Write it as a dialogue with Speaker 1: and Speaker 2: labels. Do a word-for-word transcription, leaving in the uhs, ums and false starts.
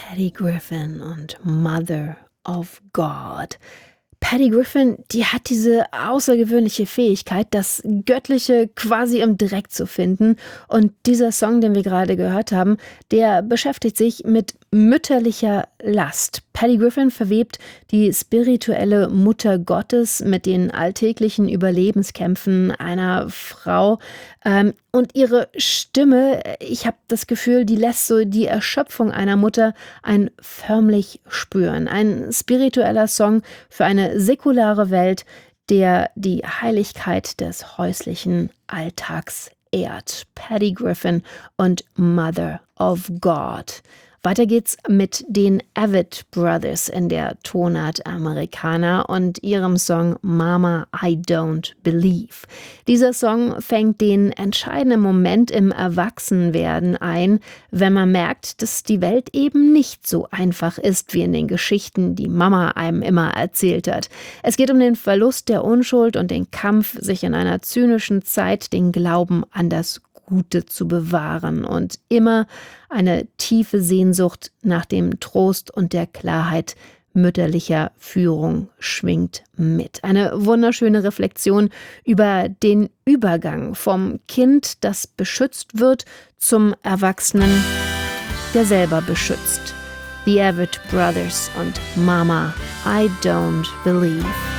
Speaker 1: Patty Griffin und Mother of God. Patty Griffin, die hat diese außergewöhnliche Fähigkeit, das Göttliche quasi im Dreck zu finden. Und dieser Song, den wir gerade gehört haben, der beschäftigt sich mit mütterlicher Last. Patty Griffin verwebt die spirituelle Mutter Gottes mit den alltäglichen Überlebenskämpfen einer Frau. Ähm, und ihre Stimme, ich habe das Gefühl, die lässt so die Erschöpfung einer Mutter ein förmlich spüren. Ein spiritueller Song für eine säkulare Welt, der die Heiligkeit des häuslichen Alltags ehrt. Patty Griffin und Mother of God. Weiter geht's mit den Avett Brothers in der Tonart Americana und ihrem Song Mama, I Don't Believe. Dieser Song fängt den entscheidenden Moment im Erwachsenwerden ein, wenn man merkt, dass die Welt eben nicht so einfach ist, wie in den Geschichten, die Mama einem immer erzählt hat. Es geht um den Verlust der Unschuld und den Kampf, sich in einer zynischen Zeit den Glauben an das Gute zu bewahren und immer eine tiefe Sehnsucht nach dem Trost und der Klarheit mütterlicher Führung schwingt mit. Eine wunderschöne Reflexion über den Übergang vom Kind, das beschützt wird, zum Erwachsenen, der selber beschützt. The Avett Brothers und Mama, I Don't Believe.